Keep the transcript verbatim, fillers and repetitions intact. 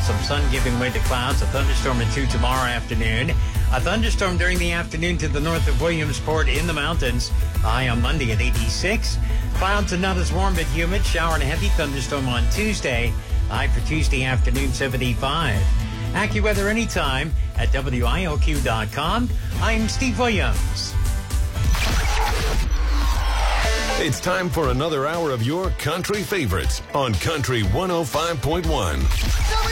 Some sun giving way to clouds. A thunderstorm or two tomorrow afternoon. A thunderstorm during the afternoon to the north of Williamsport in the mountains. High on Monday at eighty-six. Clouds and not as warm but humid. Shower and a heavy thunderstorm on Tuesday. High for Tuesday afternoon, seventy-five. AccuWeather anytime at W I O Q dot com. I'm Steve Williams. It's time for another hour of your country favorites on Country one oh five point one.